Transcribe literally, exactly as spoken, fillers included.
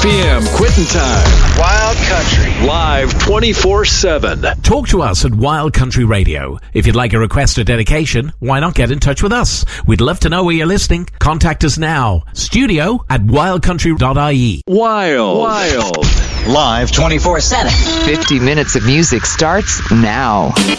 p.m. Quitting time. Wild Country. Live twenty-four seven. Talk to us at Wild Country Radio. If you'd like a request or dedication, why not get in touch with us? We'd love to know where you're listening. Contact us now. Studio at wild country dot I E. Wild. Wild. Live twenty-four seven. fifty minutes of music starts now.